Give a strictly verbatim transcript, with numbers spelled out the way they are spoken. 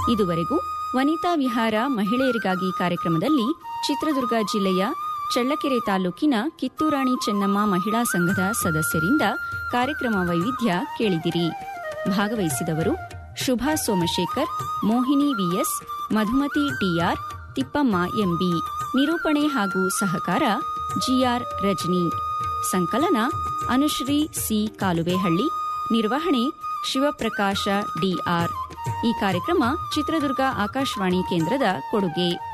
ಇದುವರೆಗೂ ವನಿತಾ ವಿಹಾರ ಮಹಿಳೆಯರಿಗಾಗಿ ಕಾರ್ಯಕ್ರಮದಲ್ಲಿ ಚಿತ್ರದುರ್ಗ ಜಿಲ್ಲೆಯ ಚಳ್ಳಕೆರೆ ತಾಲೂಕಿನ ಕಿತ್ತೂರಾಣಿ ಚೆನ್ನಮ್ಮ ಮಹಿಳಾ ಸಂಘದ ಸದಸ್ಯರಿಂದ ಕಾರ್ಯಕ್ರಮ ವೈವಿಧ್ಯ ಕೇಳಿದಿರಿ. ಭಾಗವಹಿಸಿದವರು Shubha Somashekar, Mohini VS, Madhumati TR, Tippamma MB. ನಿರೂಪಣೆ ಹಾಗೂ ಸಹಕಾರ ಜಿಆರ್ ರಜನಿ. ಸಂಕಲನ ಅನುಶ್ರೀ ಸಿ ಕಾಲುವೆಹಳ್ಳಿ. ನಿರ್ವಹಣೆ ಶಿವಪ್ರಕಾಶ ಡಿಆರ್. ಈ ಕಾರ್ಯಕ್ರಮ ಚಿತ್ರದುರ್ಗ ಆಕಾಶವಾಣಿ ಕೇಂದ್ರದ ಕೊಡುಗೆ.